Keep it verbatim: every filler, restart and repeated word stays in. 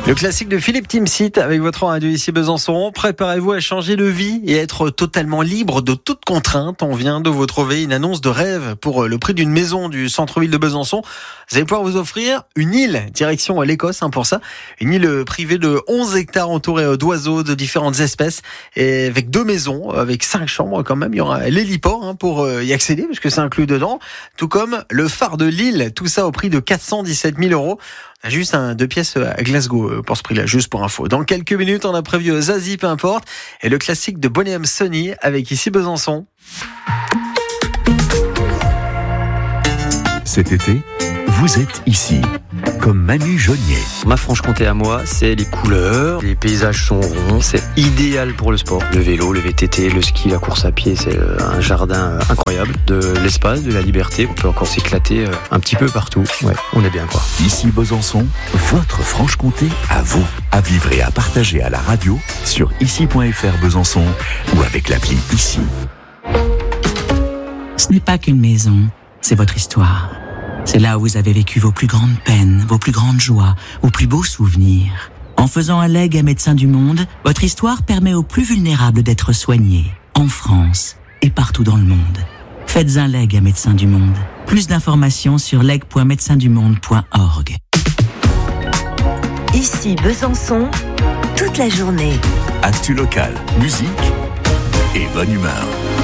Le classique de Philippe Timsit avec votre radio ici Besançon. Préparez-vous à changer de vie et être totalement libre de toute contrainte. On vient de vous trouver une annonce de rêve pour le prix d'une maison du centre-ville de Besançon. Vous allez pouvoir vous offrir une île, direction l'Écosse hein, pour ça. Une île privée de onze hectares entourée d'oiseaux de différentes espèces et avec deux maisons, avec cinq chambres quand même. Il y aura l'héliport hein, pour y accéder parce que c'est inclus dedans. Tout comme le phare de l'île. Tout ça au prix de quatre cent dix-sept mille euros. Juste un deux pièces à Glasgow pour ce prix-là, juste pour info. Dans quelques minutes, on a prévu Zazie, peu importe, et le classique de Boney M. Sonny avec ici Besançon. Cet été, vous êtes ici, comme Manu Jonnier. Ma Franche-Comté à moi, c'est les couleurs, les paysages sont ronds, c'est idéal pour le sport. Le vélo, le V T T, le ski, la course à pied, c'est un jardin incroyable. De l'espace, de la liberté, on peut encore s'éclater un petit peu partout. Ouais, on est bien quoi. Ici Besançon, votre Franche-Comté à vous. À vivre et à partager à la radio sur ici point f r Besançon ou avec l'appli Ici. Ce n'est pas qu'une maison, c'est votre histoire. C'est là où vous avez vécu vos plus grandes peines, vos plus grandes joies, vos plus beaux souvenirs. En faisant un legs à Médecins du Monde, votre histoire permet aux plus vulnérables d'être soignés, en France et partout dans le monde. Faites un legs à Médecins du Monde. Plus d'informations sur leg point médecins du monde point org. Ici Besançon, toute la journée. Actu local, musique et bonne humeur.